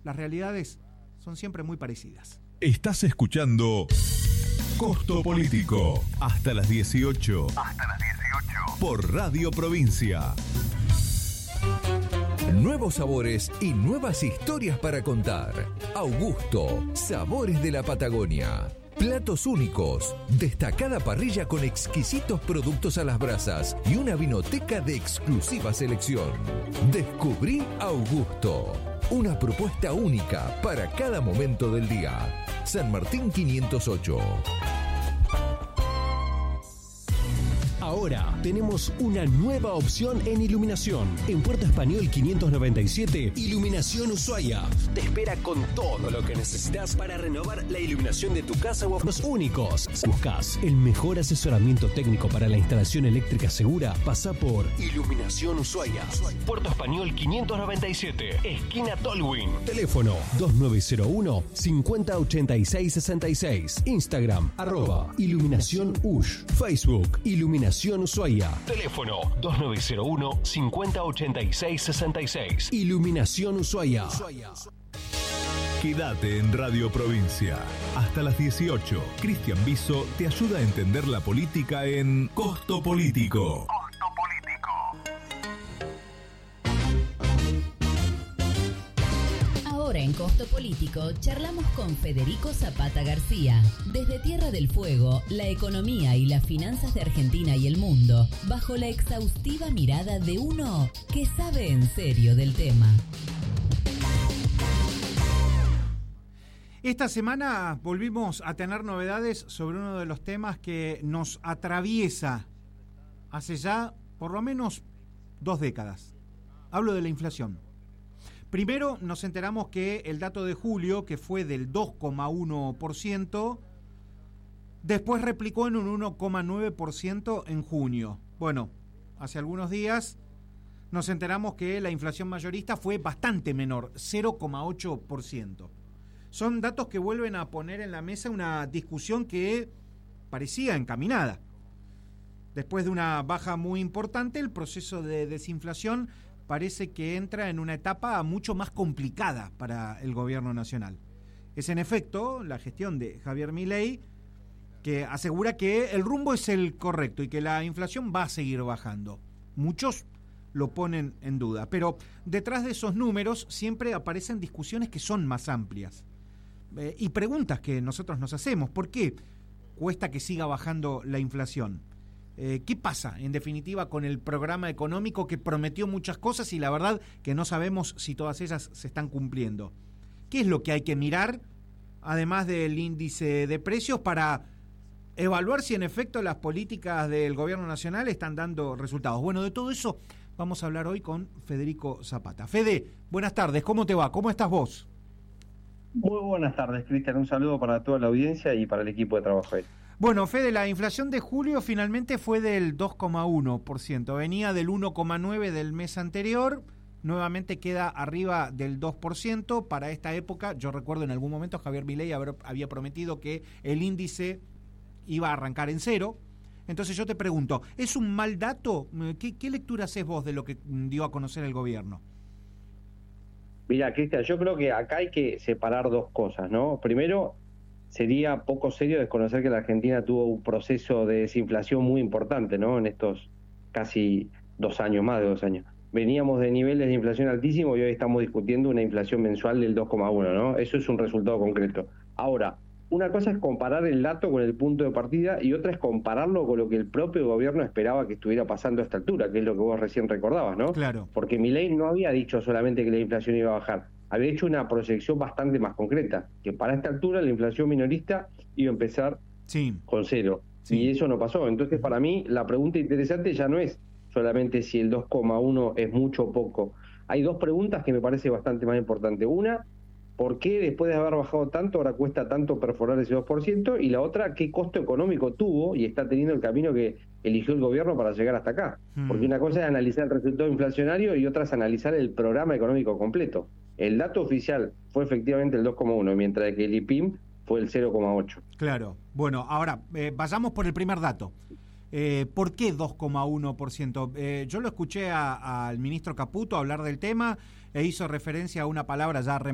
las realidades son siempre muy parecidas. Estás escuchando Costo Político. Hasta las 18. Por Radio Provincia. Nuevos sabores y nuevas historias para contar. Augusto, sabores de la Patagonia. Platos únicos, destacada parrilla con exquisitos productos a las brasas y una vinoteca de exclusiva selección. Descubrí Augusto, una propuesta única para cada momento del día. San Martín 508. Ahora tenemos una nueva opción en iluminación. En Puerto Español 597, Iluminación Ushuaia. Te espera con todo lo que necesitas para renovar la iluminación de tu casa o los únicos. Si buscas el mejor asesoramiento técnico para la instalación eléctrica segura, pasa por Iluminación Ushuaia. Puerto Español 597, esquina Tolwyn. Teléfono 2901 508666. Instagram @Iluminación Ush. Facebook Iluminación Ushuaia. Teléfono 2901 508666. Iluminación Ushuaia. Quédate en Radio Provincia. Hasta las 18. Cristian Biso te ayuda a entender la política en Costo Político. Ahora en Costo Político charlamos con Federico Zapata García. Desde Tierra del Fuego, la economía y las finanzas de Argentina y el mundo, bajo la exhaustiva mirada de uno que sabe en serio del tema. Esta semana volvimos a tener novedades sobre uno de los temas que nos atraviesa hace ya por lo menos 2 décadas. Hablo de la inflación. Primero nos enteramos que el dato de julio, que fue del 2,1%, después replicó en un 1,9% en junio. Bueno, hace algunos días nos enteramos que la inflación mayorista fue bastante menor, 0,8%. Son datos que vuelven a poner en la mesa una discusión que parecía encaminada. Después de una baja muy importante, el proceso de desinflación parece que entra en una etapa mucho más complicada para el gobierno nacional. Es en efecto la gestión de Javier Milei que asegura que el rumbo es el correcto y que la inflación va a seguir bajando. Muchos lo ponen en duda, pero detrás de esos números siempre aparecen discusiones que son más amplias y preguntas que nosotros nos hacemos. ¿Por qué cuesta que siga bajando la inflación? ¿Qué pasa, en definitiva, con el programa económico que prometió muchas cosas y la verdad que no sabemos si todas ellas se están cumpliendo? ¿Qué es lo que hay que mirar, además del índice de precios, para evaluar si en efecto las políticas del gobierno nacional están dando resultados? Bueno, de todo eso vamos a hablar hoy con Federico Zapata. Fede, buenas tardes, ¿cómo te va? ¿Cómo estás vos? Muy buenas tardes, Cristian. Un saludo para toda la audiencia y para el equipo de trabajo ahí. Bueno, Fede, la inflación de julio finalmente fue del 2,1%. Venía del 1,9% del mes anterior. Nuevamente queda arriba del 2%. Para esta época, yo recuerdo en algún momento Javier Milei había prometido que el índice iba a arrancar en 0. Entonces yo te pregunto, ¿es un mal dato? ¿Qué lectura haces vos de lo que dio a conocer el gobierno? Mira, Cristian, yo creo que acá hay que separar dos cosas, ¿no? Primero, sería poco serio desconocer que la Argentina tuvo un proceso de desinflación muy importante, ¿no? En estos casi 2 años, más de 2 años. Veníamos de niveles de inflación altísimos y hoy estamos discutiendo una inflación mensual del 2,1%, ¿no? Eso es un resultado concreto. Ahora, una cosa es comparar el dato con el punto de partida y otra es compararlo con lo que el propio gobierno esperaba que estuviera pasando a esta altura, que es lo que vos recién recordabas, ¿no? Claro. Porque Milei no había dicho solamente que la inflación iba a bajar, había hecho una proyección bastante más concreta, que para esta altura la inflación minorista iba a empezar con 0. Sí. Y eso no pasó. Entonces, para mí, la pregunta interesante ya no es solamente si el 2,1 es mucho o poco. Hay 2 preguntas que me parece bastante más importante. Una, ¿por qué después de haber bajado tanto ahora cuesta tanto perforar ese 2%? Y la otra, ¿qué costo económico tuvo y está teniendo el camino que eligió el gobierno para llegar hasta acá? Porque una cosa es analizar el resultado inflacionario y otra es analizar el programa económico completo. El dato oficial fue efectivamente el 2,1, mientras que el IPIM fue el 0,8. Claro. Bueno, ahora vayamos por el primer dato. ¿Por qué 2,1%? Yo lo escuché al ministro Caputo hablar del tema e hizo referencia a una palabra ya